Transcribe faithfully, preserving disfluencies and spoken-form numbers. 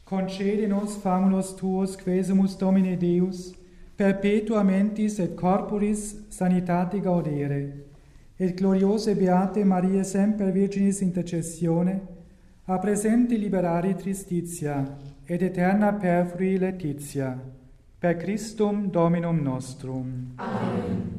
concede nos famulus tuos, quesumus Domine Deus, perpetua mentis et corporis sanitate gaudere, et gloriose beate Maria semper Virginis intercessione, a presenti liberari tristitia, et eterna perfrui laetitia, per Christum Dominum nostrum. Amen.